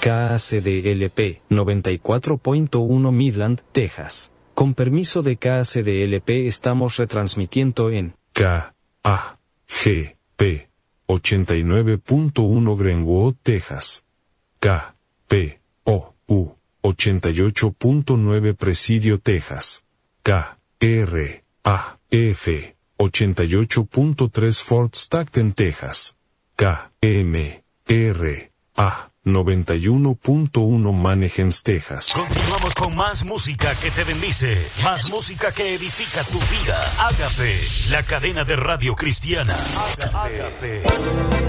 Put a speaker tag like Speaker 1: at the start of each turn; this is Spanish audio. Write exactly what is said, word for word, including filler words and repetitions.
Speaker 1: K A C D L P noventa y cuatro punto uno Midland, Texas. Con permiso de K A C D L P estamos retransmitiendo en
Speaker 2: K A G P ochenta y nueve punto uno Greenwood, Texas. K P O U ochenta y ocho punto nueve Presidio, Texas. K R A F ochenta y ocho punto tres Fort Stockton, Texas. K M R A noventa y uno punto uno Manahems, Texas.
Speaker 3: Continuamos con más música que te bendice, más música que edifica tu vida. Ágape, la cadena de radio cristiana. Ágape.